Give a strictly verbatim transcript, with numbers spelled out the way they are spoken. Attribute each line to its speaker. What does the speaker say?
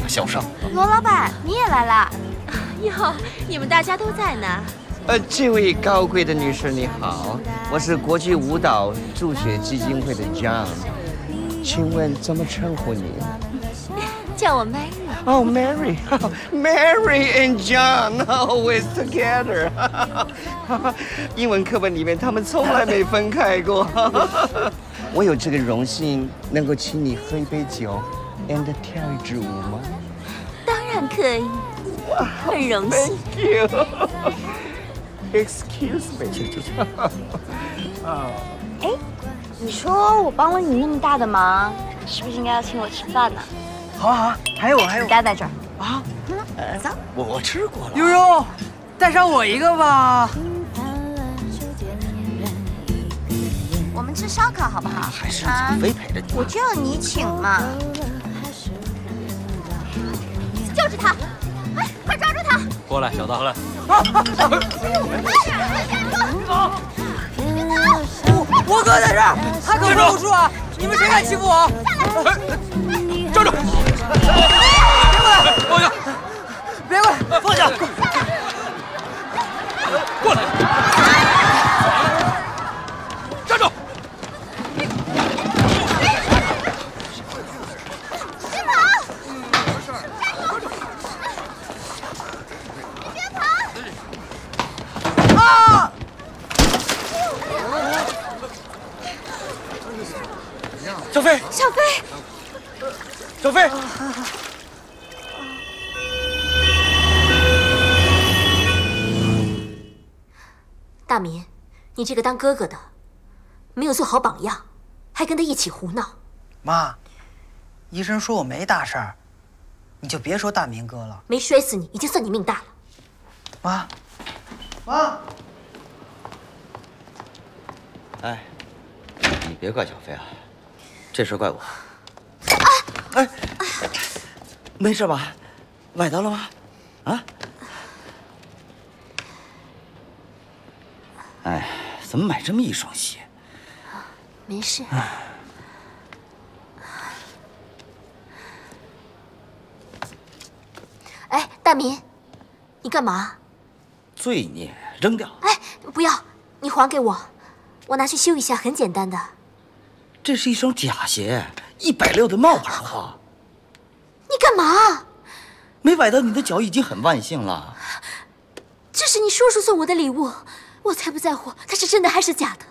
Speaker 1: 小伤。
Speaker 2: 罗老板，你也来了？
Speaker 3: 哟，你们大家都在呢。
Speaker 4: 呃，这位高贵的女士你好，我是国际舞蹈助学基金会的 John， 请问怎么称呼你？
Speaker 3: 叫我 Mary。
Speaker 4: 哦、oh, ，Mary， Mary and John always together 英文课本里面他们从来没分开过。我有这个荣幸能够请你喝一杯酒 ，and 跳一支舞吗？
Speaker 3: 当然可以，很荣幸。
Speaker 4: Thank you。Excuse me。
Speaker 2: 哦，哎，你说我帮了你那么大的忙，是不是应该要请我吃饭呢？
Speaker 5: 好啊好啊，还有还有，
Speaker 2: 待在这儿
Speaker 5: 啊。
Speaker 2: 嗯，走。
Speaker 1: 我我吃过了。
Speaker 5: 悠悠，带上我一个吧。
Speaker 2: 我们吃烧烤好不好？
Speaker 1: 还是小飞陪着你。
Speaker 2: 我就要你请嘛。
Speaker 3: 就是他，哎，快抓住他！
Speaker 6: 过来，小子，过来。
Speaker 5: 我我哥在这儿，他可不住啊！你们谁敢欺负我？
Speaker 6: 站住！
Speaker 5: 别过来！放下！别过来！
Speaker 6: 放下！过来！站住！
Speaker 3: 别跑！别跑！
Speaker 5: 啊！小飞，
Speaker 2: 小飞，
Speaker 5: 小飞。
Speaker 3: 大民，你这个当哥哥的，没有做好榜样，还跟他一起胡闹。
Speaker 5: 妈，医生说我没大事儿，你就别说大明哥了。
Speaker 3: 没摔死你，已经算你命大了。
Speaker 5: 妈，妈。
Speaker 1: 哎，你别怪小飞啊，这事怪我。
Speaker 3: 啊！
Speaker 1: 哎，没事吧？崴到了吗？啊？哎，怎么买这么一双鞋？
Speaker 3: 没事。哎，大民，你干嘛？
Speaker 1: 罪孽扔掉。
Speaker 3: 哎，不要，你还给我，我拿去修一下，很简单的。
Speaker 1: 这是一双假鞋，一百六的冒牌货。
Speaker 3: 你干嘛？
Speaker 1: 没崴到你的脚已经很万幸了。
Speaker 3: 这是你叔叔送我的礼物，我才不在乎它是真的还是假的。